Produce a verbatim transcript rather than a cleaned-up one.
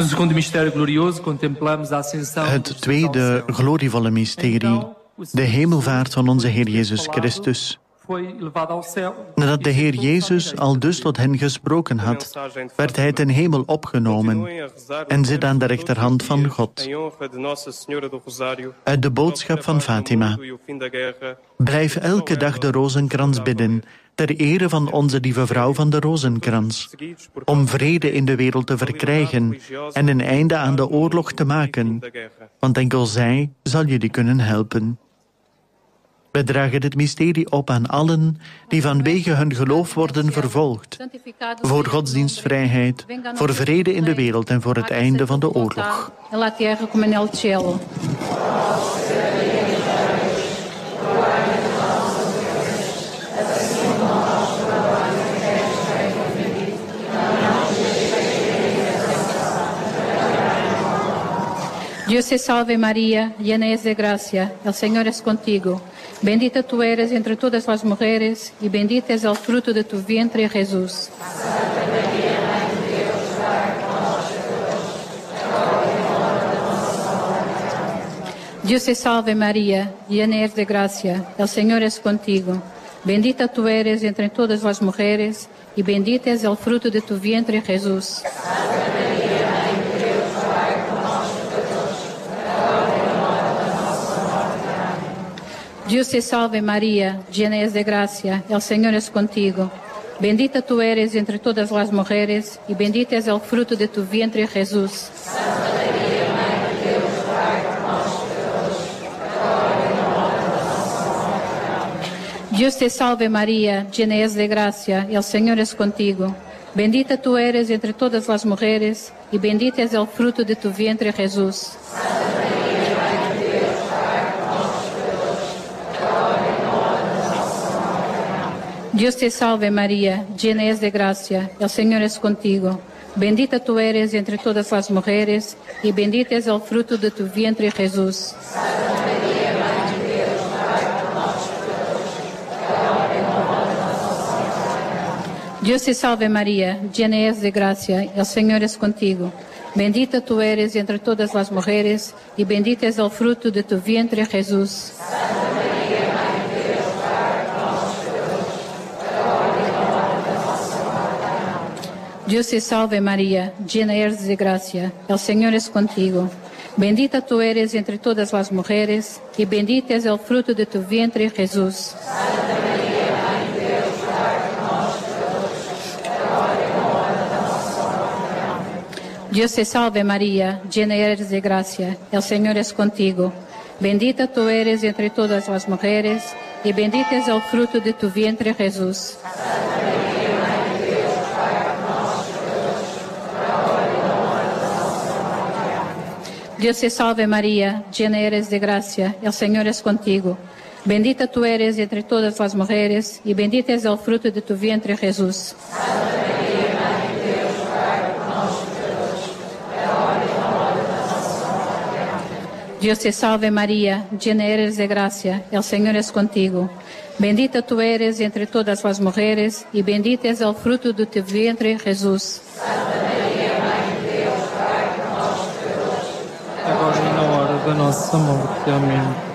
segundo mistério glorioso contemplamos a ascensão. Het tweede glorievolle mysterie, de hemelvaart van onze Heer Jezus Christus. Nadat de Heer Jezus al dus tot hen gesproken had, werd hij ten hemel opgenomen en zit aan de rechterhand van God. Uit de boodschap van Fatima. Blijf elke dag de rozenkrans bidden, ter ere van onze lieve vrouw van de rozenkrans, om vrede in de wereld te verkrijgen en een einde aan de oorlog te maken, want enkel zij zal jullie kunnen helpen. We dragen dit mysterie op aan allen die vanwege hun geloof worden vervolgd, voor godsdienstvrijheid, voor vrede in de wereld en voor het einde van de oorlog. Dios te salve María, llena es de gracia, el Señor es contigo. Bendita tú eres entre todas las mujeres y bendito es el fruto de tu vientre, Jesús. Dios te salve María, llena eres de gracia, el Señor es contigo. Bendita tú eres entre todas las mujeres y bendito es el fruto de tu vientre, Jesús. Dios te salve María, llena es de gracia, el Señor es contigo. Bendita tú eres entre todas las mujeres y bendito es el fruto de tu vientre, Jesús. Dios te salve María, llena es de gracia, el Señor es contigo. Bendita tú eres entre todas las mujeres y bendito es el fruto de tu vientre, Jesús. Dios te salve María, llena es de gracia, el Señor es contigo. Bendita tú eres entre todas las mujeres y bendito es el fruto de tu vientre, Jesús. Dios te salve María, llena es de gracia, el Señor es contigo. Bendita tú eres entre todas las mujeres y bendito es el fruto de tu vientre, Jesús. Dios te salve María, llena eres de gracia, el Señor es contigo. Bendita tú eres entre todas las mujeres y bendito es el fruto de tu vientre, Jesús. Dios te salve María, llena eres de gracia, el Señor es contigo. Bendita tú eres entre todas las mujeres y bendito es el fruto de tu vientre, Jesús. Dios te salve María, llena eres de gracia, el Señor es contigo. Bendita tú eres entre todas las mujeres y bendito es el fruto de tu vientre, Jesús. Dios te salve María, llena eres de gracia, el Señor es contigo. Bendita tú eres entre todas las mujeres y bendito es el fruto de tu vientre, Jesús. Agora e na hora da nossa morte. Amém.